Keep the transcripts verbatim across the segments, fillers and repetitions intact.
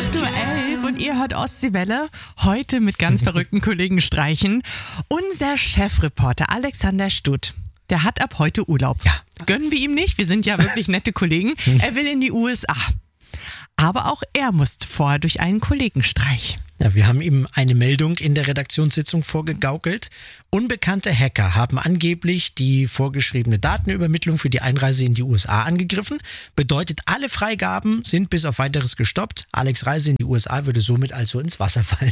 acht Uhr elf und ihr hört Ostseewelle. Heute mit ganz verrückten Kollegen streichen. Unser Chefreporter Alexander Stutt, der hat ab heute Urlaub. Ja. Gönnen wir ihm nicht, wir sind ja wirklich nette Kollegen. Er will in die U S A. Aber auch er musste vorher durch einen Kollegenstreich. Ja, wir haben ihm eine Meldung in der Redaktionssitzung vorgegaukelt. Unbekannte Hacker haben angeblich die vorgeschriebene Datenübermittlung für die Einreise in die U S A angegriffen. Bedeutet, alle Freigaben sind bis auf weiteres gestoppt. Alex' Reise in die U S A würde somit also ins Wasser fallen.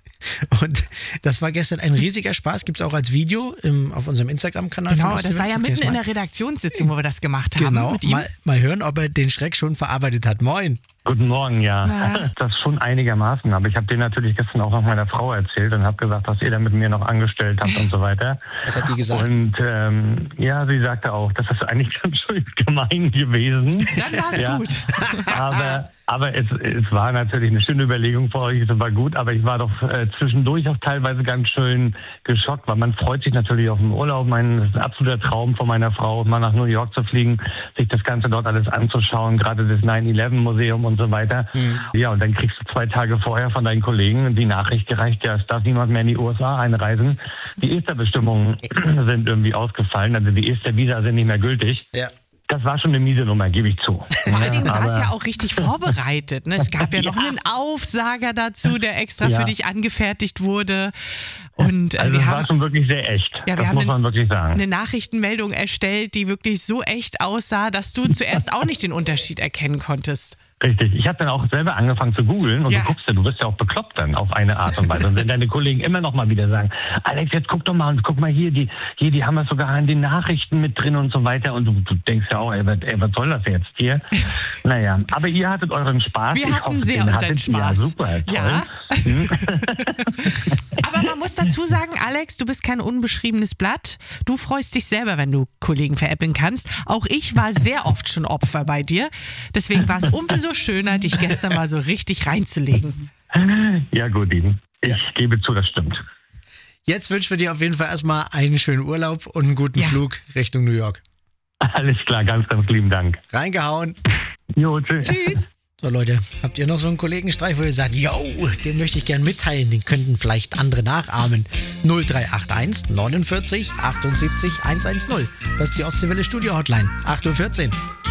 Und das war gestern ein riesiger Spaß. Gibt es auch als Video im, auf unserem Instagram-Kanal. Genau, das war ja mitten in der Redaktionssitzung, wo wir das gemacht haben. Genau, mit ihm. mal, mal hören, ob er den Schreck schon verarbeitet hat. Moin. Guten Morgen, ja. Na. Das schon einigermaßen. Aber ich habe den natürlich gestern auch noch meiner Frau erzählt und habe gesagt, was ihr da mit mir noch angestellt habt und so weiter. Was hat die gesagt? Und ähm, ja, sie sagte auch, das ist eigentlich ganz schön gemein gewesen. Dann war es ja. gut. Aber, aber es, es war natürlich eine schöne Überlegung für euch, es war gut, aber ich war doch äh, zwischendurch auch teilweise ganz schön geschockt, weil man freut sich natürlich auf den Urlaub. Mein, das ist ein absoluter Traum von meiner Frau, mal nach New York zu fliegen, sich das Ganze dort alles anzuschauen, gerade das nine eleven Museum und so weiter. Mhm. Ja, und dann kriegst du zwei Tage vorher von deinen Kollegen die Nachricht gereicht, ja, es darf niemand mehr in die U S A einreisen. Die Ester-Bestimmungen sind irgendwie ausgefallen, also die Ester-Visa sind nicht mehr gültig. Ja. Das war schon eine miese Nummer, gebe ich zu. Vor allen Dingen war Aber- es ja auch richtig vorbereitet. Ne? Es gab ja noch einen Aufsager dazu, der extra Ja. für dich angefertigt wurde. Und äh, Also wir das haben war schon wirklich sehr echt. Ja, wir das haben muss man wirklich sagen. eine Nachrichtenmeldung erstellt, die wirklich so echt aussah, dass du zuerst auch nicht den Unterschied erkennen konntest. Richtig. Ich habe dann auch selber angefangen zu googeln und Ja. du guckst ja, du wirst ja auch bekloppt dann auf eine Art und Weise. Und wenn deine Kollegen immer noch mal wieder sagen, Alex, jetzt guck doch mal und guck mal hier, die, hier, die haben das sogar in den Nachrichten mit drin und so weiter. Und du, du denkst ja auch, ey, was, ey, was soll das jetzt hier? Naja, aber ihr hattet euren Spaß. Wir Ich hatten hoffe, sehr den unseren hattet. Spaß. Ja, super, toll. Ja. Aber man muss dazu sagen, Alex, du bist kein unbeschriebenes Blatt. Du freust dich selber, wenn du Kollegen veräppeln kannst. Auch ich war sehr oft schon Opfer bei dir. Deswegen war es umso schöner, dich gestern mal so richtig reinzulegen. Ja, gut, Dien. Ich Ja. gebe zu, das stimmt. Jetzt wünschen wir dir auf jeden Fall erstmal einen schönen Urlaub und einen guten Ja. Flug Richtung New York. Alles klar, ganz, ganz lieben Dank. Reingehauen. Jo, tschüss. Tschüss. So Leute, habt ihr noch so einen Kollegenstreich, wo ihr sagt, yo, den möchte ich gern mitteilen, den könnten vielleicht andere nachahmen. null drei acht eins neunundvierzig achtundsiebzig hundertzehn. Das ist die Ostseewelle Studio Hotline. acht Uhr vierzehn.